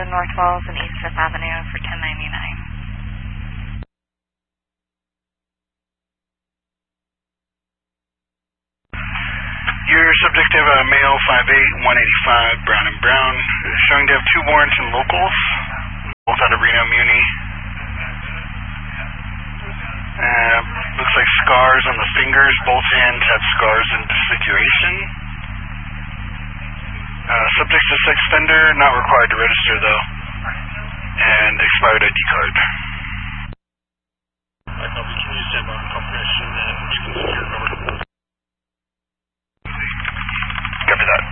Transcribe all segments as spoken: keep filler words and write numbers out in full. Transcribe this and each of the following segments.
North Wells and East Fifth Avenue for ten ninety-nine. Your subject of a male five eight, one eighty-five, brown and brown, is showing to have two warrants and locals, both out of Reno Muni. Uh, looks like scars on the fingers. Both hands have scars and disfiguration. Uh, subject's a sex offender, not required to register though. And expired I D card. I copy. Can you send on confirmation and you can secure cover? Copy that.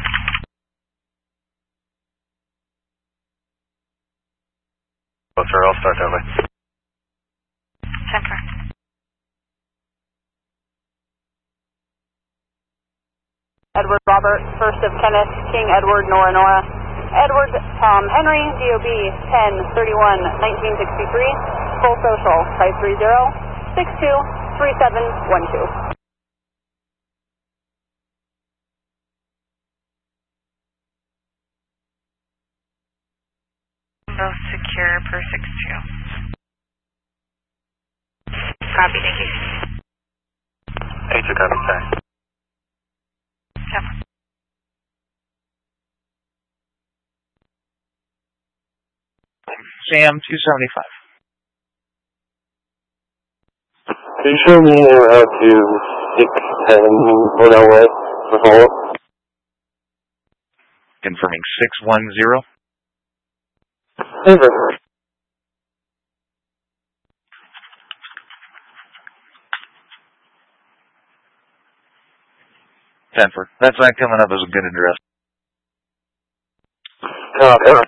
Oh, sir, I'll start that way. Center. Edward Robert, first of Kenneth, King Edward, Nora Nora. Edward Tom Henry, D O B ten thirty-one nineteen sixty-three, full social, five three zero, six two three seven one two. Both secure per six two. Copy, thank you. Eight to copy, sorry. Yep. Sam, two seventy-five. Can you show me a route to six ten Cornell Way for follow-up? Confirming six one zero. Over. Denver. That's not coming up as a good address. Copy.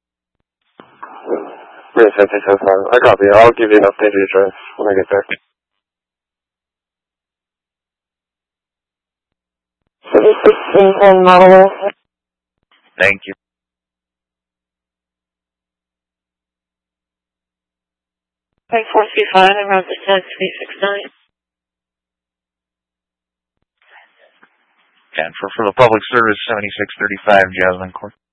Really fancy so far. I copy. I'll give you an updated address when I get there. sixteen model. Thank you. Tank four three five, around the ten three six nine. Denver for the public service, seventy-six thirty-five Jasmine Court.